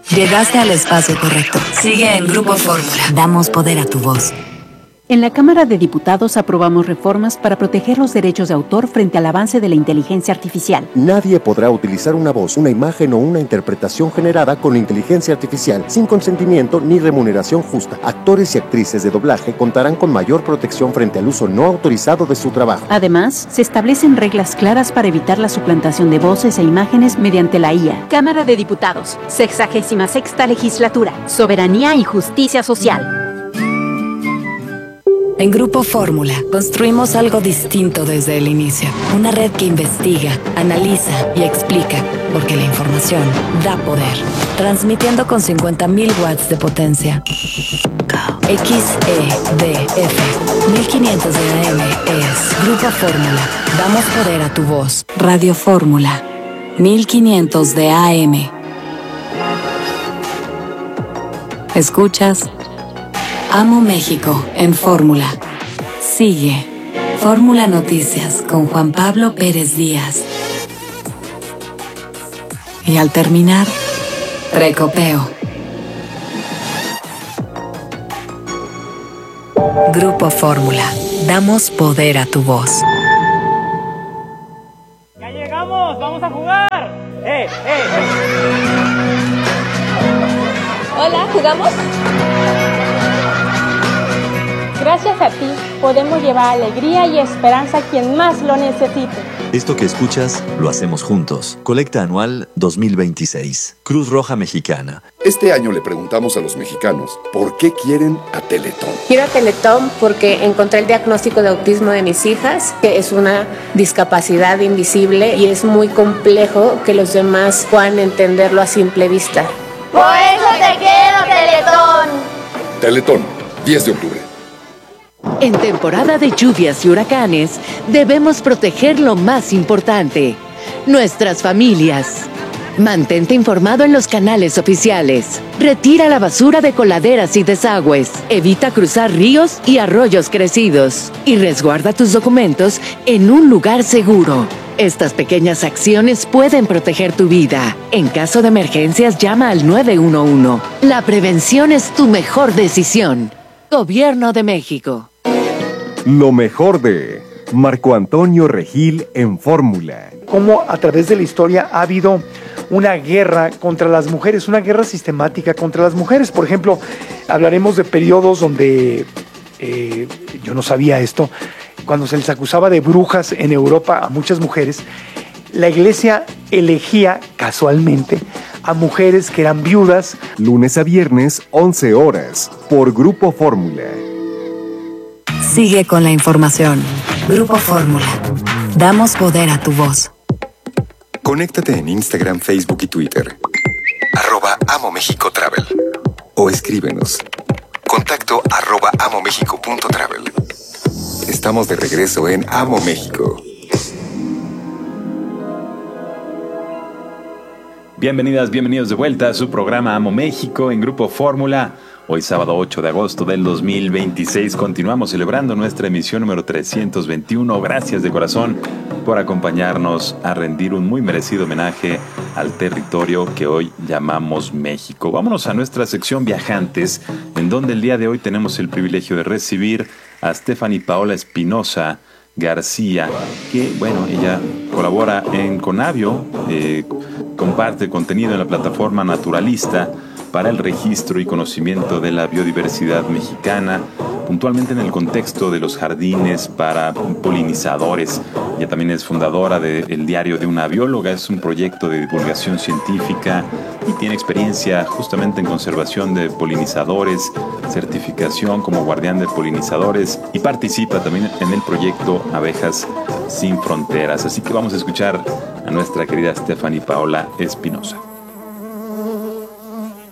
Llegaste al espacio correcto. Sigue en Grupo Fórmula. Damos poder a tu voz. En la Cámara de Diputados aprobamos reformas para proteger los derechos de autor frente al avance de la inteligencia artificial. Nadie podrá utilizar una voz, una imagen o una interpretación generada con inteligencia artificial sin consentimiento ni remuneración justa. Actores y actrices de doblaje contarán con mayor protección frente al uso no autorizado de su trabajo. Además, se establecen reglas claras para evitar la suplantación de voces e imágenes mediante la IA. Cámara de Diputados, 66ª Legislatura, Soberanía y Justicia Social. En Grupo Fórmula, construimos algo distinto desde el inicio. Una red que investiga, analiza y explica, porque la información da poder. Transmitiendo con 50.000 watts de potencia. XEDF 1500 de AM es Grupo Fórmula. Damos poder a tu voz. Radio Fórmula 1500 de AM. ¿Escuchas? Amo México en Fórmula. Sigue Fórmula Noticias con Juan Pablo Pérez Díaz. Y al terminar, Precopeo. Grupo Fórmula. Damos poder a tu voz. ¡Ya llegamos! ¡Vamos a jugar! Hola, ¿jugamos? Gracias a ti, podemos llevar alegría y esperanza a quien más lo necesite. Esto que escuchas, lo hacemos juntos. Colecta Anual 2026. Cruz Roja Mexicana. Este año le preguntamos a los mexicanos, ¿por qué quieren a Teletón? Quiero a Teletón porque encontré el diagnóstico de autismo de mis hijas, que es una discapacidad invisible y es muy complejo que los demás puedan entenderlo a simple vista. Por eso te quiero, Teletón. Teletón, 10 de octubre. En temporada de lluvias y huracanes, debemos proteger lo más importante, nuestras familias. Mantente informado en los canales oficiales. Retira la basura de coladeras y desagües. Evita cruzar ríos y arroyos crecidos. Y resguarda tus documentos en un lugar seguro. Estas pequeñas acciones pueden proteger tu vida. En caso de emergencias, llama al 911. La prevención es tu mejor decisión. Gobierno de México. Lo mejor de Marco Antonio Regil en Fórmula. Cómo a través de la historia ha habido una guerra contra las mujeres, una guerra sistemática contra las mujeres. Por ejemplo, hablaremos de periodos donde, yo no sabía esto, cuando se les acusaba de brujas en Europa a muchas mujeres, la iglesia elegía casualmente a mujeres que eran viudas. Lunes a viernes, 11 horas, por Grupo Fórmula. Sigue con la información. Grupo Fórmula. Damos poder a tu voz. Conéctate en Instagram, Facebook y Twitter. @AmoMéxicoTravel. O escríbenos. Contacto @amomexico.travel. Estamos de regreso en Amo México. Bienvenidas, bienvenidos de vuelta a su programa Amo México en Grupo Fórmula. Hoy sábado 8 de agosto del 2026 continuamos celebrando nuestra emisión número 321. Gracias de corazón por acompañarnos a rendir un muy merecido homenaje al territorio que hoy llamamos México. Vámonos a nuestra sección Viajantes, en donde el día de hoy tenemos el privilegio de recibir a Stephanie Paola Espinosa García, que, bueno, ella colabora en Conavio, comparte contenido en la plataforma Naturalista para el registro y conocimiento de la biodiversidad mexicana, puntualmente en el contexto de los jardines para polinizadores. Ella también es fundadora del Diario de una Bióloga, es un proyecto de divulgación científica y tiene experiencia justamente en conservación de polinizadores, certificación como guardián de polinizadores y participa también en el proyecto Abejas Sin Fronteras. Así que vamos a escuchar a nuestra querida Stephanie Paola Espinosa.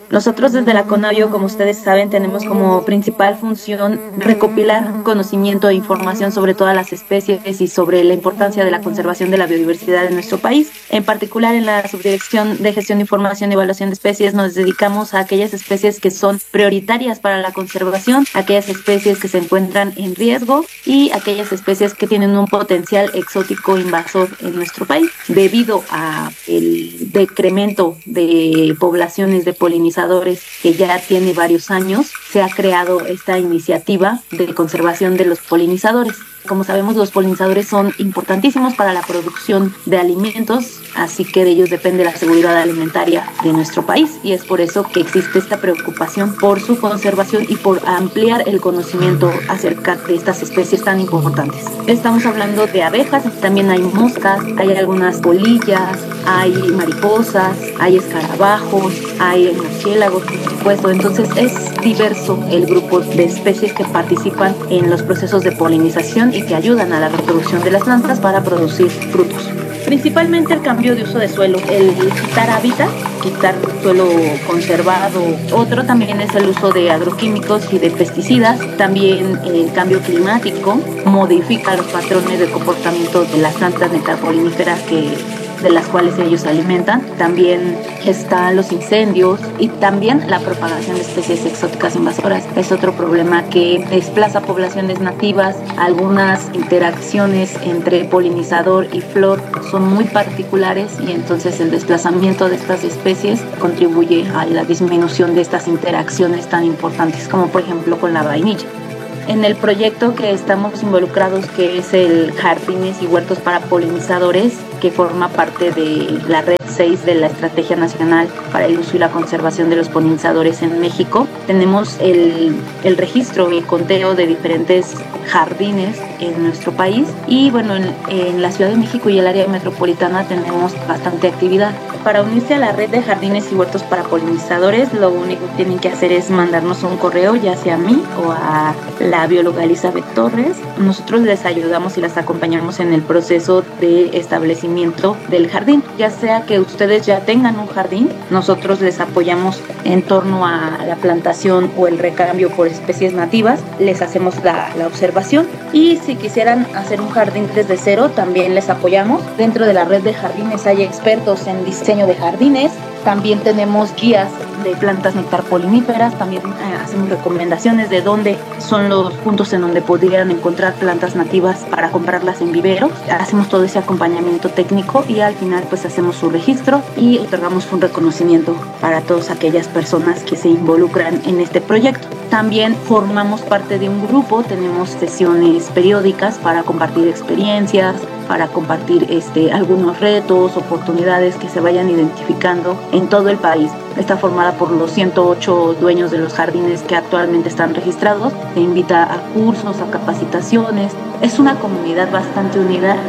Nosotros desde la Conavio, como ustedes saben, tenemos como principal función recopilar conocimiento e información sobre todas las especies y sobre la importancia de la conservación de la biodiversidad en nuestro país. En particular, en la Subdirección de Gestión de Información y Evaluación de Especies nos dedicamos a aquellas especies que son prioritarias para la conservación, aquellas especies que se encuentran en riesgo y aquellas especies que tienen un potencial exótico invasor en nuestro país. Debido a el decremento de poblaciones de polinizadores que ya tiene varios años, se ha creado esta iniciativa de conservación de los polinizadores. Como sabemos, los polinizadores son importantísimos para la producción de alimentos, así que de ellos depende la seguridad alimentaria de nuestro país, y es por eso que existe esta preocupación por su conservación y por ampliar el conocimiento acerca de estas especies tan importantes. Estamos hablando de abejas, también hay moscas, hay algunas polillas, hay mariposas, hay escarabajos, hay murciélagos, por supuesto. Entonces es diverso el grupo de especies que participan en los procesos de polinización y que ayudan a la reproducción de las plantas para producir frutos. Principalmente el cambio de uso de suelo, el quitar hábitat, quitar suelo conservado. Otro también es el uso de agroquímicos y de pesticidas. También el cambio climático modifica los patrones de comportamiento de las plantas nectarpoliníferas de las cuales ellos se alimentan. También están los incendios y también la propagación de especies exóticas invasoras. Es otro problema que desplaza poblaciones nativas. Algunas interacciones entre polinizador y flor son muy particulares y entonces el desplazamiento de estas especies contribuye a la disminución de estas interacciones tan importantes como por ejemplo con la vainilla. En el proyecto que estamos involucrados, que es el Jardines y Huertos para Polinizadores, que forma parte de la Red 6 de la Estrategia Nacional para el Uso y la Conservación de los Polinizadores en México, tenemos el registro y el conteo de diferentes jardines en nuestro país y bueno, en la Ciudad de México y el área metropolitana tenemos bastante actividad. Para unirse a la red de jardines y huertos para polinizadores, lo único que tienen que hacer es mandarnos un correo, ya sea a mí o a la bióloga Elizabeth Torres. Nosotros les ayudamos y las acompañamos en el proceso de establecimiento del jardín, ya sea que ustedes ya tengan un jardín, nosotros les apoyamos en torno a la plantación o el recambio por especies nativas, les hacemos la observación y si quisieran hacer un jardín desde cero, también les apoyamos. Dentro de la red de jardines hay expertos en diseño de jardines, también tenemos guías de plantas nectarpoliníferas, también hacemos recomendaciones de dónde son los puntos en donde podrían encontrar plantas nativas para comprarlas en viveros. Hacemos todo ese acompañamiento técnico y al final pues hacemos su registro y otorgamos un reconocimiento para todas aquellas personas que se involucran en este proyecto. También formamos parte de un grupo, tenemos sesiones periódicas para compartir experiencias, para compartir algunos retos, oportunidades que se vayan identificando en todo el país. Está formada por los 108 dueños de los jardines que actualmente están registrados. Se invita a cursos, a capacitaciones. Es una comunidad bastante unida.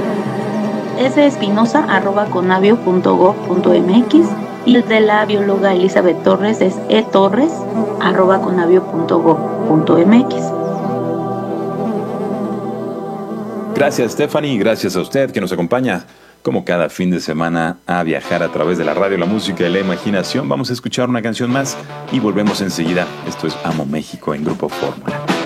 Es de espinosa@conavio.gov.mx y el de la bióloga Elizabeth Torres es etorres@conavio.gov.mx. Gracias, Stephanie, y gracias a usted que nos acompaña como cada fin de semana a viajar a través de la radio, la música y la imaginación. Vamos a escuchar una canción más y volvemos enseguida. Esto es Amo México en Grupo Fórmula.